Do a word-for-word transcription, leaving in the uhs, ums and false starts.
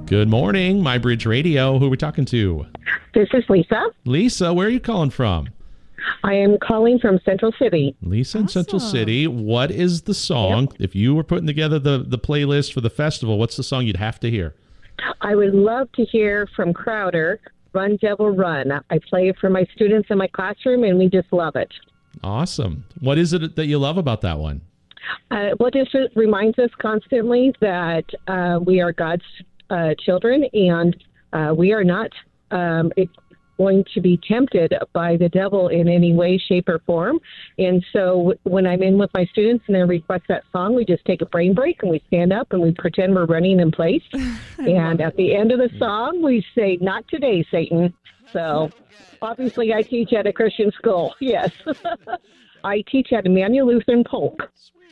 Good morning, MyBridge Radio. Who are we talking to? This is Lisa. Lisa, where are you calling from? I am calling from Central City. Lisa in Central City. What is the song? Yep. If you were putting together the, the playlist for the festival, what's the song you'd have to hear? I would love to hear from Crowder, Run Devil Run. I play it for my students in my classroom, and we just love it. Awesome. What is it that you love about that one? Uh, well, this reminds us constantly that uh, we are God's uh, children, and uh, we are not um, it, going to be tempted by the devil in any way, shape, or form. And so w- when I'm in with my students and they request that song, we just take a brain break and we stand up and we pretend we're running in place. And at the end of the song, we say, "Not today, Satan." So obviously I teach at a Christian school. Yes. I teach at Emmanuel Lutheran Polk.